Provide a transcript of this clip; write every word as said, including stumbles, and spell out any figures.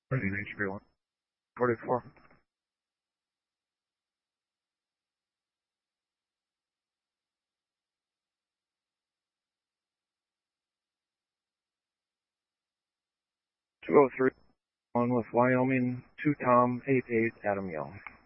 Ready, H B one. forty-four. two oh three, one with Wyoming, two Tom, eight eight, Adam Young.